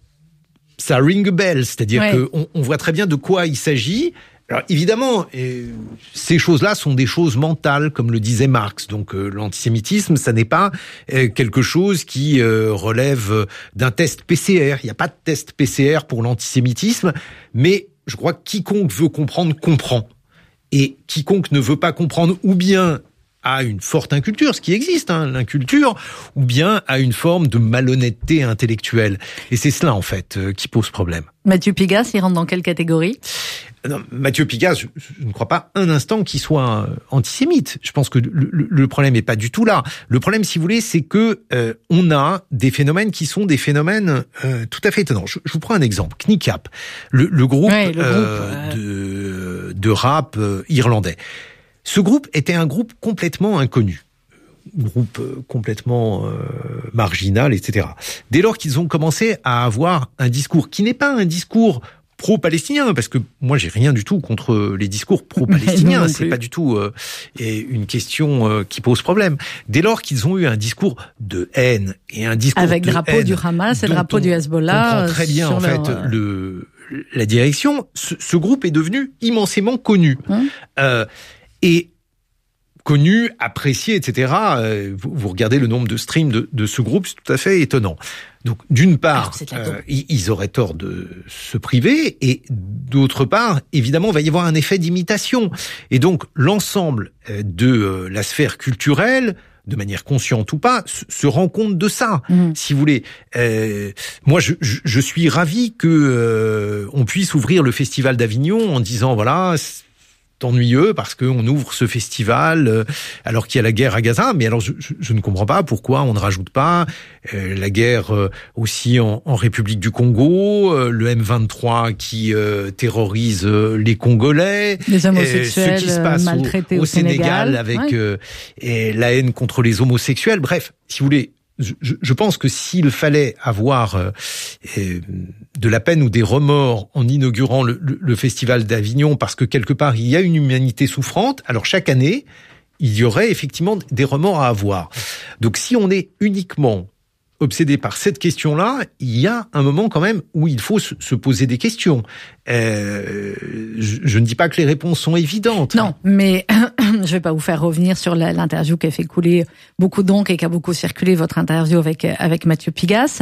Ça ring a bell, c'est-à-dire ouais. qu'on on voit très bien de quoi il s'agit. Alors évidemment, euh, ces choses-là sont des choses mentales, comme le disait Marx. Donc euh, l'antisémitisme, ça n'est pas euh, quelque chose qui euh, relève d'un test P C R. Il n'y a pas de test P C R pour l'antisémitisme, mais je crois que quiconque veut comprendre, comprend. Et quiconque ne veut pas comprendre, ou bien à une forte inculture, ce qui existe, hein, l'inculture, ou bien à une forme de malhonnêteté intellectuelle. Et c'est cela, en fait, euh, qui pose problème. Mathieu Pigasse, il rentre dans quelle catégorie ? Non, Mathieu Pigasse, je, je ne crois pas un instant qu'il soit euh, antisémite. Je pense que le, le, le problème n'est pas du tout là. Le problème, si vous voulez, c'est que euh, on a des phénomènes qui sont des phénomènes euh, tout à fait étonnants. Je, je vous prends un exemple. Knicap, le, le groupe, ouais, le euh, groupe euh... de, de rap euh, irlandais. Ce groupe était un groupe complètement inconnu, groupe complètement euh, marginal, et cetera. Dès lors qu'ils ont commencé à avoir un discours qui n'est pas un discours pro-palestinien, parce que moi j'ai rien du tout contre les discours pro-palestiniens, c'est pas du tout euh, une question euh, qui pose problème. Dès lors qu'ils ont eu un discours de haine et un discours avec de drapeau haine du Hamas et drapeau du Hezbollah, on comprend très bien en fait leur... le la direction. Ce, ce groupe est devenu immensément connu. Hum. Euh, Et connu, apprécié, et cetera. Euh, vous, vous regardez le nombre de streams de, de ce groupe, c'est tout à fait étonnant. Donc, d'une part, euh, ils auraient tort de se priver, et d'autre part, évidemment, il va y avoir un effet d'imitation. Et donc, l'ensemble de euh, la sphère culturelle, de manière consciente ou pas, se rend compte de ça, mmh. si vous voulez. Euh, moi, je, je, je suis ravi que euh, on puisse ouvrir le Festival d'Avignon en disant, voilà, c'est ennuyeux parce qu'on ouvre ce festival euh, alors qu'il y a la guerre à Gaza. Mais alors, je, je, je ne comprends pas pourquoi on ne rajoute pas euh, la guerre euh, aussi en, en République du Congo, euh, le M vingt-trois qui euh, terrorise euh, les Congolais, les homosexuels euh, ce qui se passe maltraités au, au, au Sénégal, Sénégal avec ouais. euh, et la haine contre les homosexuels. Bref, si vous voulez, je, je pense que s'il fallait avoir euh, euh, de la peine ou des remords en inaugurant le, le, le Festival d'Avignon, parce que quelque part il y a une humanité souffrante, alors chaque année il y aurait effectivement des remords à avoir. Donc si on est uniquement obsédé par cette question-là, il y a un moment quand même où il faut se, se poser des questions. Euh, je, je ne dis pas que les réponses sont évidentes. Non, mais je vais pas vous faire revenir sur la, l'interview qui a fait couler beaucoup d'encre et qui a beaucoup circulé, votre interview avec avec Mathieu Pigasse.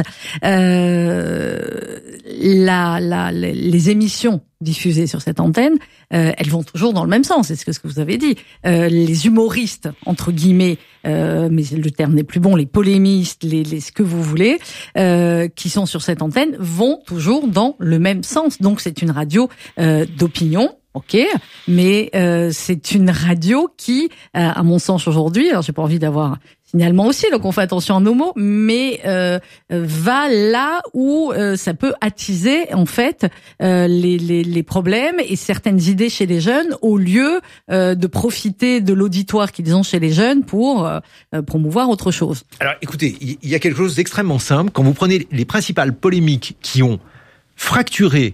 Euh, la, la, les émissions diffusées sur cette antenne, euh, elles vont toujours dans le même sens. C'est ce que, ce que vous avez dit. Euh, les humoristes, entre guillemets, euh, mais le terme n'est plus bon, les polémistes, les, les ce que vous voulez, euh, qui sont sur cette antenne, vont toujours dans le même sens. Donc c'est une radio euh, d'opinion. Ok, mais euh, c'est une radio qui, euh, à mon sens aujourd'hui, alors j'ai pas envie d'avoir signalement aussi, donc on fait attention à nos mots, mais euh, va là où euh, ça peut attiser en fait euh, les, les, les problèmes et certaines idées chez les jeunes, au lieu euh, de profiter de l'auditoire qu'ils ont chez les jeunes pour euh, promouvoir autre chose. Alors écoutez, il y a quelque chose d'extrêmement simple. Quand vous prenez les principales polémiques qui ont fracturé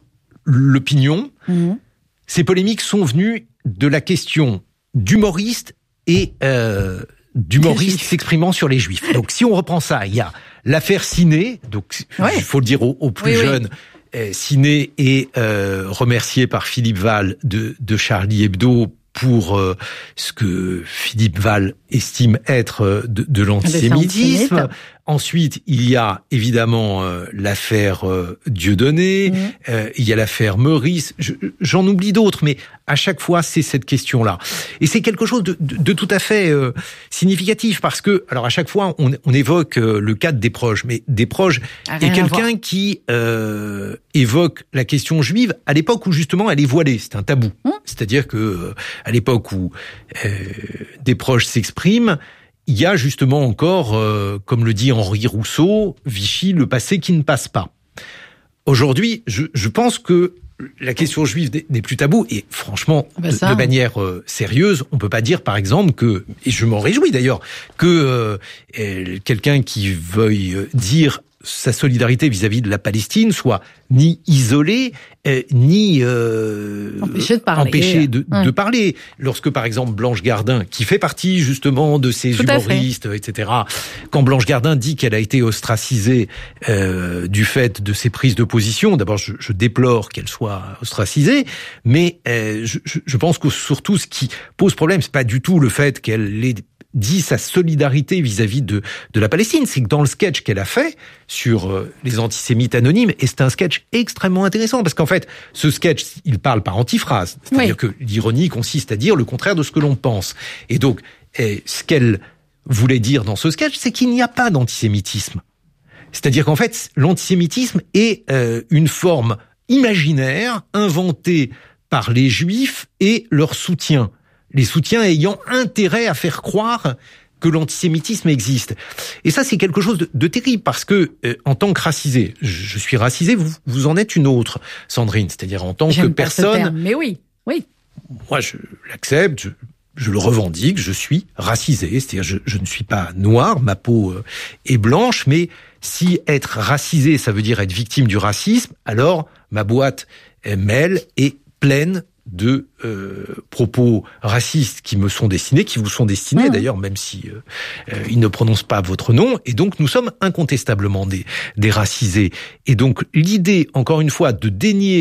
l'opinion, mmh. ces polémiques sont venues de la question d'humoristes et euh, d'humoristes s'exprimant sur les Juifs. Donc, si on reprend ça, il y a l'affaire Ciné. Donc, il ouais. faut le dire aux, aux plus oui, jeunes. Oui. Euh, Ciné est euh, remercié par Philippe Val de, de Charlie Hebdo pour euh, ce que Philippe Val estime être euh, de, de l'antisémitisme. Ensuite, il y a évidemment euh, l'affaire euh, Dieudonné, mmh. euh, il y a l'affaire Meurice, je, j'en oublie d'autres, mais à chaque fois, c'est cette question-là. Et c'est quelque chose de, de, de tout à fait euh, significatif, parce que, alors à chaque fois, on, on évoque euh, le cadre des proches, mais des proches est quelqu'un qui euh, évoque la question juive à l'époque où justement elle est voilée, c'est un tabou. Mmh. C'est-à-dire que euh, à l'époque où euh, des proches s'expriment, il y a justement encore, euh, comme le dit Henri Rousseau, Vichy, le passé qui ne passe pas. Aujourd'hui, je, je pense que la question juive n'est plus tabou, et franchement, ben de, de manière euh, sérieuse, on peut pas dire, par exemple, que, et je m'en réjouis d'ailleurs, que euh, quelqu'un qui veuille dire sa solidarité vis-à-vis de la Palestine soit ni isolé, euh, ni euh, empêché de parler. Empêché de, ouais. de parler. Lorsque, par exemple, Blanche Gardin, qui fait partie justement de ces Tout humoristes, et cetera, quand Blanche Gardin dit qu'elle a été ostracisée euh, du fait de ses prises de position, d'abord, je, je déplore qu'elle soit ostracisée, mais euh, je, je pense que surtout, ce qui pose problème, c'est pas du tout le fait qu'elle ait dit sa solidarité vis-à-vis de, de la Palestine. C'est que dans le sketch qu'elle a fait sur euh, les antisémites anonymes, et c'est un sketch extrêmement intéressant, parce qu'en fait, ce sketch, il parle par antiphrase. C'est-à-dire oui. que l'ironie consiste à dire le contraire de ce que l'on pense. Et donc, et ce qu'elle voulait dire dans ce sketch, c'est qu'il n'y a pas d'antisémitisme. C'est-à-dire qu'en fait, l'antisémitisme est euh, une forme imaginaire inventée par les Juifs et leur soutien. Les soutiens ayant intérêt à faire croire que l'antisémitisme existe. Et ça, c'est quelque chose de, de terrible, parce que, euh, en tant que racisé, je, je suis racisé, vous, vous en êtes une autre, Sandrine, c'est-à-dire en tant J'aime que personne... Ce terme, mais oui, oui. Moi, je l'accepte, je, je le revendique, je suis racisé, c'est-à-dire je, je ne suis pas noir, ma peau euh, est blanche, mais si être racisé, ça veut dire être victime du racisme, alors ma boîte euh, mail est pleine de euh, propos racistes qui me sont destinés, qui vous sont destinés mmh. d'ailleurs, même si euh, euh, ils ne prononcent pas votre nom, et donc nous sommes incontestablement des, des racisés. Et donc l'idée, encore une fois, de dénier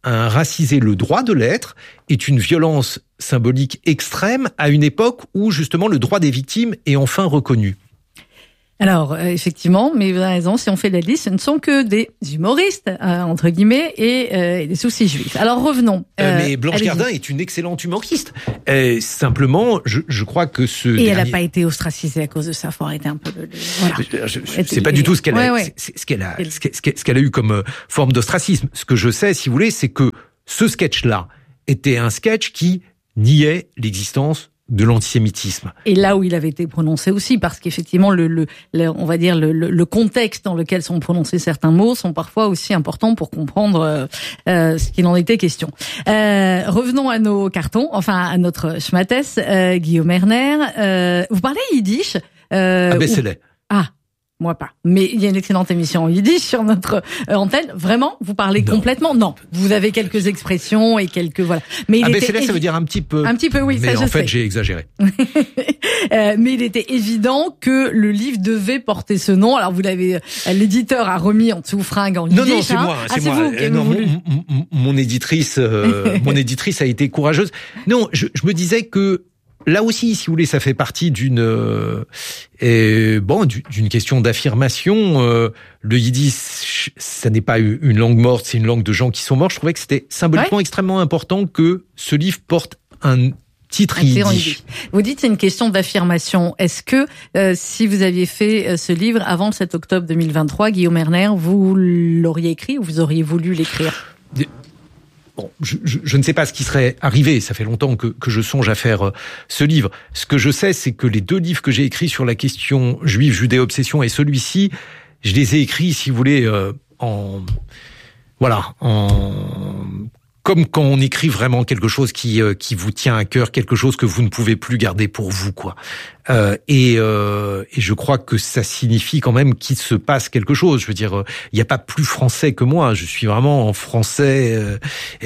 un racisé le droit de l'être est une violence symbolique extrême à une époque où justement le droit des victimes est enfin reconnu. Alors, euh, effectivement, mais vous avez raison, si on fait la liste, ce ne sont que des humoristes, euh, entre guillemets, et euh, des soucis juifs. Alors, revenons. Euh, mais Blanche Gardin est une excellente humoriste. Euh, simplement, je, je crois que ce... Et dernier... elle n'a pas été ostracisée à cause de ça, faut arrêter un peu le... Voilà. Je, je, c'est pas du tout ce qu'elle a, ouais, ouais. ce qu'elle a, ce qu'elle, ce qu'elle a eu comme forme d'ostracisme. Ce que je sais, si vous voulez, c'est que ce sketch-là était un sketch qui niait l'existence de l'antisémitisme. Et là où il avait été prononcé aussi, parce qu'effectivement, le, le, le, on va dire le, le, le contexte dans lequel sont prononcés certains mots sont parfois aussi importants pour comprendre euh, euh, ce qu'il en était question. Euh, revenons à nos cartons, enfin à notre schmattès, euh, Guillaume Erner. Euh, vous parlez yiddish euh, Ah ben ou... c'est laid. Ah. Moi pas. Mais il y a une excellente émission en yiddish sur notre euh, antenne. Vraiment, vous parlez non. complètement. Non, vous avez quelques expressions et quelques voilà. Mais il ah était ben c'est là, évi... ça veut dire un petit peu. Un petit peu, oui. Mais ça, en je fait, sais. j'ai exagéré. euh, mais il était évident que le livre devait porter ce nom. Alors vous l'avez, l'éditeur a remis en dessous fringue en yiddish. Non non, c'est hein. moi, ah, c'est, c'est moi. Vous euh, non, mon, mon, mon éditrice, euh, mon éditrice a été courageuse. Non, je, je me disais que. Là aussi, si vous voulez, ça fait partie d'une euh, euh, bon d'une question d'affirmation. Euh, le yiddish, ça n'est pas une langue morte, c'est une langue de gens qui sont morts. Je trouvais que c'était symboliquement ouais. extrêmement important que ce livre porte un titre yiddish. yiddish. Vous dites c'est une question d'affirmation. Est-ce que euh, si vous aviez fait euh, ce livre avant le sept octobre deux mille vingt-trois, Guillaume Erner, vous l'auriez écrit ou vous auriez voulu l'écrire? Bon, je, je, je ne sais pas ce qui serait arrivé. Ça fait longtemps que, que je songe à faire euh, ce livre. Ce que je sais, c'est que les deux livres que j'ai écrits sur la question juive, judéo-obsession et celui-ci, je les ai écrits, si vous voulez, euh, en voilà, en comme quand on écrit vraiment quelque chose qui euh, qui vous tient à cœur, quelque chose que vous ne pouvez plus garder pour vous, quoi. Euh, et, euh, et je crois que ça signifie quand même qu'il se passe quelque chose. Je veux dire, il n'y a pas plus français que moi. Je suis vraiment en français euh,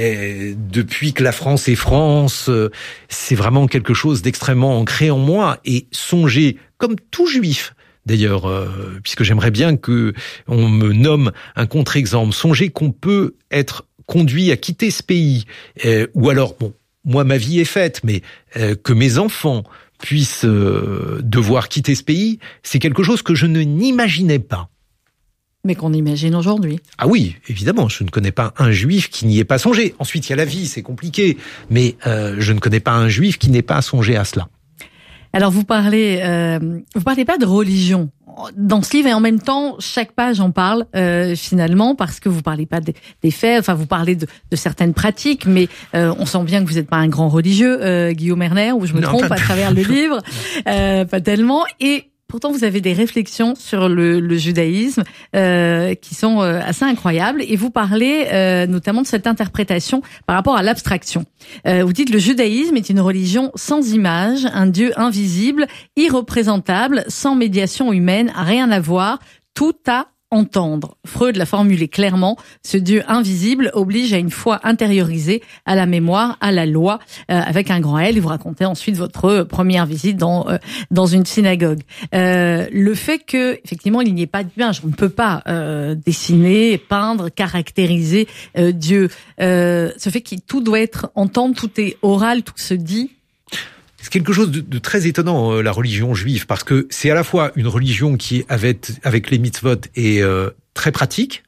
et depuis que la France est France. Euh, c'est vraiment quelque chose d'extrêmement ancré en moi. Et songer, comme tout juif, d'ailleurs, euh, puisque j'aimerais bien que on me nomme un contre-exemple, songer qu'on peut être conduit à quitter ce pays, euh, ou alors, bon, moi ma vie est faite, mais euh, que mes enfants puissent euh, devoir quitter ce pays, c'est quelque chose que je ne n'imaginais pas. Mais qu'on imagine aujourd'hui. Ah oui, évidemment, je ne connais pas un juif qui n'y ait pas songé. Ensuite, il y a la vie, c'est compliqué, mais euh, je ne connais pas un juif qui n'ait pas songé à cela. Alors vous parlez, euh, vous parlez pas de religion dans ce livre et en même temps chaque page en parle euh, finalement parce que vous parlez pas des, des faits, enfin vous parlez de, de certaines pratiques, mais euh, on sent bien que vous n'êtes pas un grand religieux, euh, Guillaume Erner, ou je me non, trompe à travers le livre, euh, pas tellement. Et pourtant, vous avez des réflexions sur le, le judaïsme euh, qui sont euh, assez incroyables. Et vous parlez euh, notamment de cette interprétation par rapport à l'abstraction. Euh, vous dites le judaïsme est une religion sans image, un Dieu invisible, irreprésentable, sans médiation humaine, rien à voir, tout à entendre. Freud l'a formulé clairement, ce Dieu invisible oblige à une foi intériorisée, à la mémoire, à la loi, euh, avec un grand L. Et vous racontez ensuite votre première visite dans euh, dans une synagogue. Euh, le fait que, effectivement, il n'y ait pas d'image, on ne peut pas euh, dessiner, peindre, caractériser euh, Dieu. Euh, ce fait que tout doit être entendre, tout est oral, tout se dit. C'est quelque chose de, de très étonnant, euh, la religion juive, parce que c'est à la fois une religion qui, avec, avec les mitzvot, est euh, très pratique,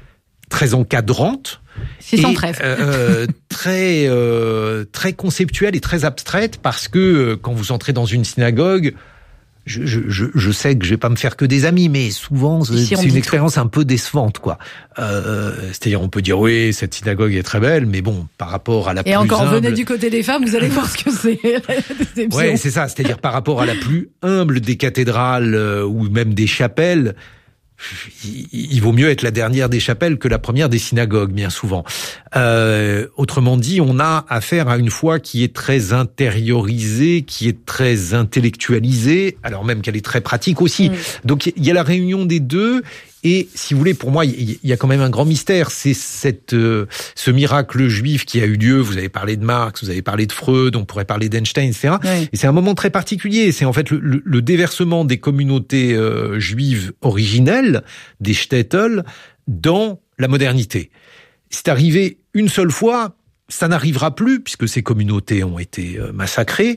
très encadrante, C'est sans trêve. Euh, très, euh, très conceptuelle et très abstraite, parce que euh, quand vous entrez dans une synagogue, Je, je, je sais que je vais pas me faire que des amis, mais souvent c'est, c'est une expérience tout. un peu décevante, quoi. Euh, c'est-à-dire, on peut dire oui, cette synagogue est très belle, mais bon, par rapport à la et plus encore, humble... venez du côté des femmes, vous allez voir ce que c'est. Ouais, c'est ça. C'est-à-dire par rapport à la plus humble des cathédrales euh, ou même des chapelles. Il vaut mieux être la dernière des chapelles que la première des synagogues, bien souvent. Euh, autrement dit, on a affaire à une foi qui est très intériorisée, qui est très intellectualisée, alors même qu'elle est très pratique aussi. Mmh. Donc il y a la réunion des deux. Et si vous voulez, pour moi, il y a quand même un grand mystère. C'est cette, euh, ce miracle juif qui a eu lieu. Vous avez parlé de Marx, vous avez parlé de Freud, on pourrait parler d'Einstein, et cetera. Oui. Et c'est un moment très particulier. C'est en fait le, le, le déversement des communautés euh, juives originelles, des shtetl, dans la modernité. c'est arrivé une seule fois, ça n'arrivera plus, puisque ces communautés ont été massacrées.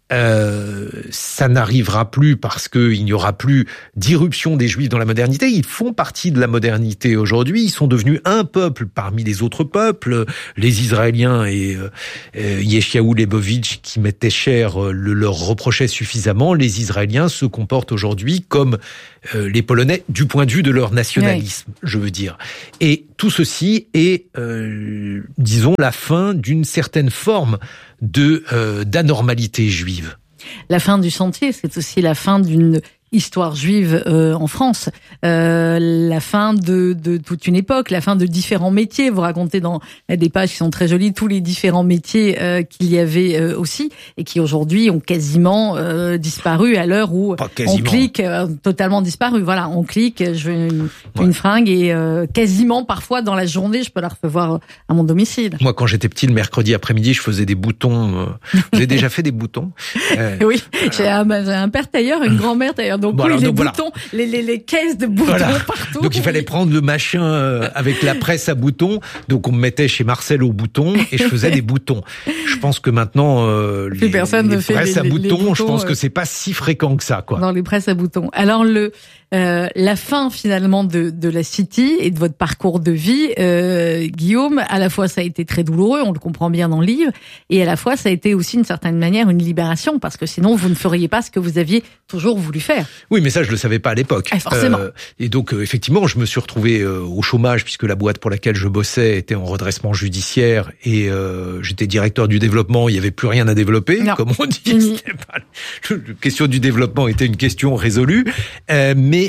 Euh, ça n'arrivera plus parce qu'il n'y aura plus d'irruption des Juifs dans la modernité. Ils font partie de la modernité aujourd'hui. Ils sont devenus un peuple parmi les autres peuples. Les Israéliens et euh, Yeshayahu Leibovitch, qui mettaient cher, euh, le leur reprochaient suffisamment. Les Israéliens se comportent aujourd'hui comme euh, les Polonais du point de vue de leur nationalisme, oui. je veux dire. Et tout ceci est, euh, disons, la fin d'une certaine forme de euh, d'anormalité juive. La fin du sentier, c'est aussi la fin d'une histoire juive euh, en France, euh, la fin de, de toute une époque, la fin de différents métiers. Vous racontez dans des pages qui sont très jolies tous les différents métiers euh, qu'il y avait euh, aussi et qui aujourd'hui ont quasiment euh, disparu à l'heure où on clique, euh, totalement disparu. Voilà, on clique, je veux une, ouais. une fringue et euh, quasiment parfois dans la journée, je peux la recevoir à mon domicile. Moi, quand j'étais petit, le mercredi après-midi, je faisais des boutons. Euh, vous avez déjà fait des boutons? euh, Oui, j'ai un, j'ai un père tailleur, une grand-mère tailleur. Donc, bon, oui, alors, les donc boutons, voilà. les, les, les caisses de boutons voilà. partout. Donc il fallait oui. prendre le machin euh, avec la presse à boutons. Donc on me mettait chez Marcel aux boutons et je faisais des boutons. Je pense que maintenant euh, les, personne les ne presses fait à les, boutons, les boutons, je pense euh... que c'est pas si fréquent que ça, quoi. Dans les presses à boutons. Alors le euh, la fin finalement de, de la City et de votre parcours de vie, euh, Guillaume, à la fois ça a été très douloureux, on le comprend bien dans le livre, et à la fois ça a été aussi d'une certaine manière une libération parce que sinon vous ne feriez pas ce que vous aviez toujours voulu faire. Oui, mais ça je le savais pas à l'époque. Ah, forcément. Euh, et donc euh, effectivement, je me suis retrouvé euh, au chômage puisque la boîte pour laquelle je bossais était en redressement judiciaire et euh, j'étais directeur du développement. Il y avait plus rien à développer, non. comme on dit. C'était pas, la question du développement était une question résolue, euh, mais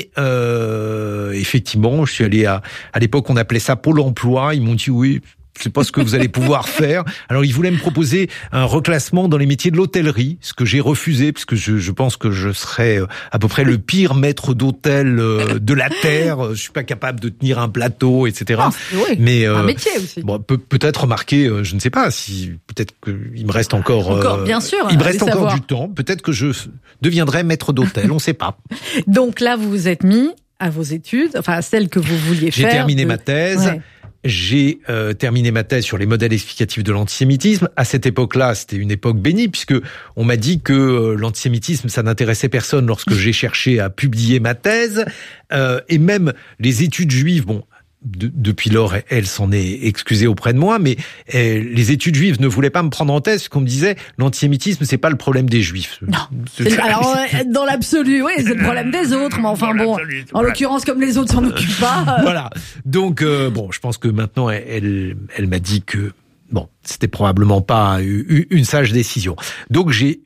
euh, effectivement, je suis allé à à l'époque on appelait ça Pôle Emploi. Ils m'ont dit oui. C'est pas ce que vous allez pouvoir faire. Alors, ils voulaient me proposer un reclassement dans les métiers de l'hôtellerie, ce que j'ai refusé, parce que je, je pense que je serais à peu près le pire maître d'hôtel de la terre. Je suis pas capable de tenir un plateau, et cetera. Ah, oui, mais un euh, métier aussi. Bon, peut, peut-être remarquer, je ne sais pas si peut-être qu'il me reste encore. Encore, euh, bien sûr. Il me reste encore savoir. du temps. Peut-être que je deviendrai maître d'hôtel. On ne sait pas. Donc là, vous vous êtes mis à vos études, enfin à celles que vous vouliez j'ai faire. J'ai terminé de... ma thèse. Ouais. J'ai euh, terminé ma thèse sur les modèles explicatifs de l'antisémitisme. À cette époque-là, c'était une époque bénie puisque on m'a dit que euh, l'antisémitisme, ça n'intéressait personne lorsque j'ai cherché à publier ma thèse. Euh, et même les études juives, bon, de, depuis lors, elle s'en est excusée auprès de moi, mais euh, les études juives ne voulaient pas me prendre en thèse parce qu'on me disait l'antisémitisme, c'est pas le problème des juifs. Non. C'est, alors, dans l'absolu, oui, c'est le problème des autres, mais enfin bon, en l'occurrence, comme les autres s'en occupent pas. Euh... Voilà. Donc, euh, bon, je pense que maintenant, elle, elle, elle m'a dit que, bon, c'était probablement pas une sage décision. Donc, j'ai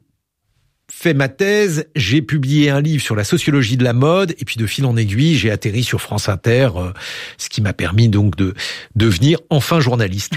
fait ma thèse, j'ai publié un livre sur la sociologie de la mode, et puis de fil en aiguille, j'ai atterri sur France Inter, euh, ce qui m'a permis donc de devenir enfin journaliste.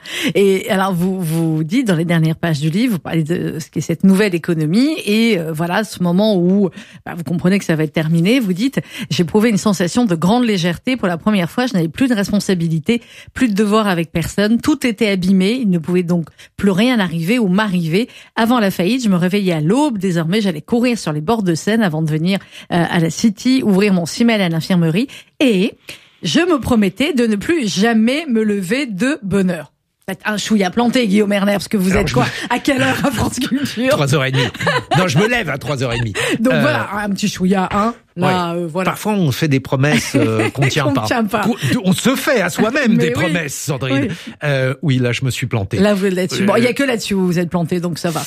Et alors vous vous dites dans les dernières pages du livre, vous parlez de ce qu'est cette nouvelle économie, et euh, voilà, ce moment où bah, vous comprenez que ça va être terminé, vous dites « J'ai éprouvé une sensation de grande légèreté. Pour la première fois, je n'avais plus de responsabilité, plus de devoir avec personne. Tout était abîmé, il ne pouvait donc plus rien arriver ou m'arriver. Avant la faillite, je me réveillais à l'aube. Désormais, j'allais courir sur les bords de Seine avant de venir euh, à la City, ouvrir mon simel à l'infirmerie, et je me promettais de ne plus jamais me lever de bonne heure. » Faites un chouïa planté, Guillaume Erner, parce que vous Alors, êtes quoi me... À quelle heure à France Culture? trois heures trente. Non, je me lève à trois heures trente. Donc euh... voilà, un petit chouïa, hein. Là, ouais. euh, voilà. Parfois, on fait des promesses euh, qu'on tient pas. tient pas. On se fait à soi-même des oui. promesses, Sandrine. Oui. Euh, oui, là, je me suis planté. Là, vous êtes là-dessus. Euh... Bon, il y a que là-dessus où vous êtes planté, donc ça va.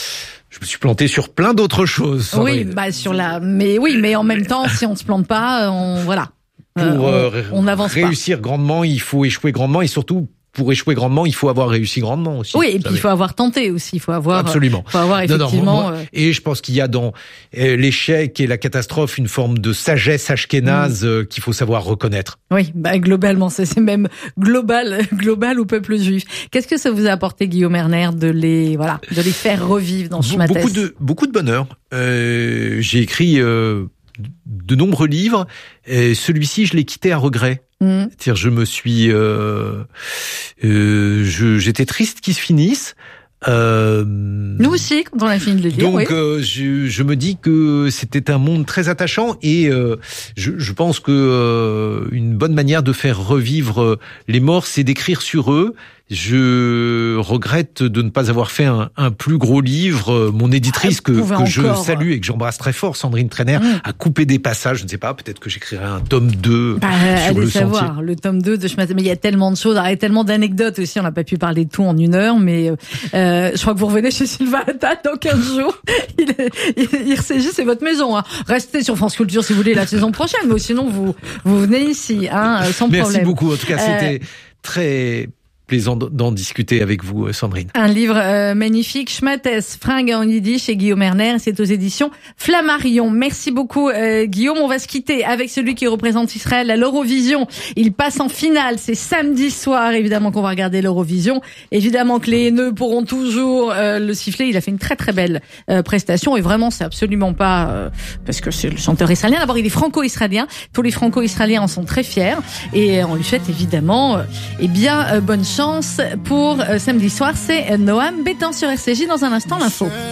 Je me suis planté sur plein d'autres choses, Sandrine. Oui, bah sur la, mais oui, mais en même temps, si on se plante pas, on voilà. Pour euh, on, on avance réussir pas. grandement, il faut échouer grandement, et surtout pour échouer grandement, il faut avoir réussi grandement aussi. Oui, et puis il faut avoir tenté aussi, il faut avoir absolument. Il faut avoir effectivement. Non, non, moi, et je pense qu'il y a dans l'échec et la catastrophe une forme de sagesse ashkénaze mmh. qu'il faut savoir reconnaître. Oui, bah globalement, c'est, c'est même global, global au peuple juif. Qu'est-ce que ça vous a apporté, Guillaume Erner, de les voilà, de les faire revivre dans ce matin? Beaucoup de beaucoup de bonheur. Euh, j'ai écrit euh, de nombreux livres. Et celui-ci, je l'ai quitté à regret. Mmh. C'est-à-dire, je me suis, euh, euh, je, j'étais triste qu'il se finisse. Euh, Nous aussi, quand on a fini de le lire. Donc, oui. euh, je, je me dis que c'était un monde très attachant et euh, je, je pense que euh, une bonne manière de faire revivre les morts, c'est d'écrire sur eux. Je regrette de ne pas avoir fait un, un plus gros livre. Mon éditrice, que, que je salue et que j'embrasse très fort, Sandrine Trainer, mmh. a coupé des passages. Je ne sais pas, peut-être que j'écrirai un tome deux bah, sur allez le savoir, sentier. Le tome deux de chemin. Mais il y a tellement de choses, il y a tellement d'anecdotes aussi. On n'a pas pu parler de tout en une heure, mais euh, je crois que vous revenez chez Sylvain Attah dans quinze jours. Il, il, il R C J, c'est votre maison. Hein. Restez sur France Culture si vous voulez la saison prochaine, mais sinon vous vous venez ici, hein, sans Merci problème. Merci beaucoup. En tout cas, c'était euh, très plaisant d'en discuter avec vous, Sandrine. Un livre euh, magnifique, Schmattès, fringues en yiddish chez Guillaume Erner, c'est aux éditions Flammarion. Merci beaucoup euh, Guillaume, on va se quitter avec celui qui représente Israël à l'Eurovision. Il passe en finale, c'est samedi soir évidemment qu'on va regarder l'Eurovision. Évidemment que les haineux pourront toujours euh, le siffler, il a fait une très très belle euh, prestation et vraiment c'est absolument pas euh, parce que c'est le chanteur israélien. D'abord il est franco-israélien, tous les franco-israéliens en sont très fiers et on lui souhaite évidemment euh, eh bien euh, bonne chance pour euh, samedi soir, c'est Noam Bétan sur R C J. Dans un instant, l'info.